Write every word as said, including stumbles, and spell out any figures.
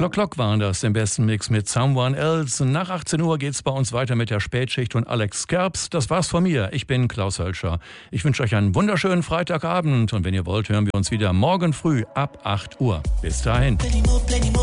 Clock Clock waren das im besten Mix mit Someone Else. Nach achtzehn Uhr geht's bei uns weiter mit der Spätschicht und Alex Kerbs. Das war's von mir. Ich bin Klaus Hölscher. Ich wünsche euch einen wunderschönen Freitagabend und wenn ihr wollt, hören wir uns wieder morgen früh ab acht Uhr. Bis dahin.